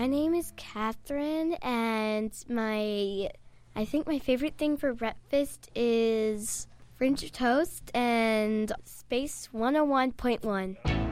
name is Catherine, and I think my favorite thing for breakfast is French toast and Space 101.1.